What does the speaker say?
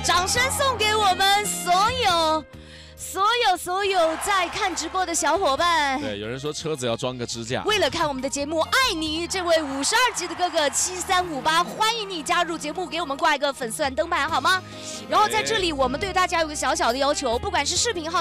掌声送给我们所有在看直播的小伙伴。 对，有人说车子要装个支架。 为了看我们的节目，爱你这位52级的哥哥7358，欢迎你加入节目，给我们挂一个粉丝团灯牌好吗？然后在这里，我们对大家有个小小的要求，不管是视频号。